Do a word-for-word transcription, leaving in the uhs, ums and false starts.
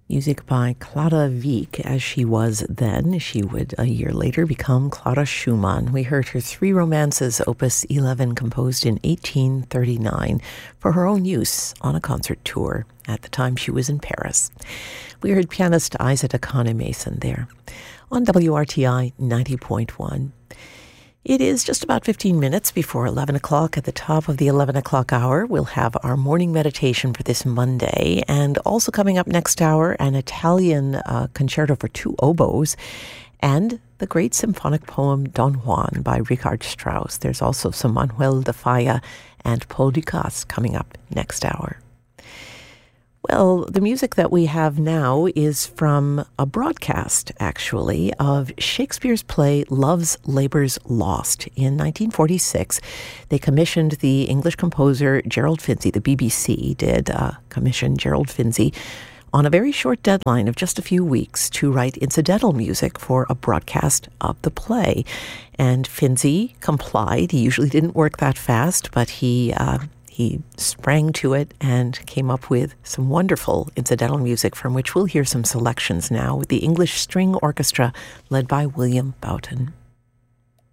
Music by Clara Wieck, as she was then. She would, a year later, become Clara Schumann. We heard her three romances, Opus eleven, composed in eighteen thirty-nine, for her own use on a concert tour. At the time, she was in Paris. We heard pianist Isa Dakane Mason there on W R T I ninety point one. It is just about fifteen minutes before eleven o'clock. At the top of the eleven o'clock hour, we'll have our morning meditation for this Monday. And also coming up next hour, an Italian uh, concerto for two oboes and the great symphonic poem Don Juan by Richard Strauss. There's also some Manuel de Falla and Paul Dukas coming up next hour. Well, the music that we have now is from a broadcast, actually, of Shakespeare's play Love's Labour's Lost. In nineteen forty-six, they commissioned the English composer Gerald Finzi. The B B C did uh, commission Gerald Finzi on a very short deadline of just a few weeks to write incidental music for a broadcast of the play. And Finzi complied. He usually didn't work that fast, but he... Uh, He sprang to it and came up with some wonderful incidental music from which we'll hear some selections now with the English String Orchestra led by William Boughton.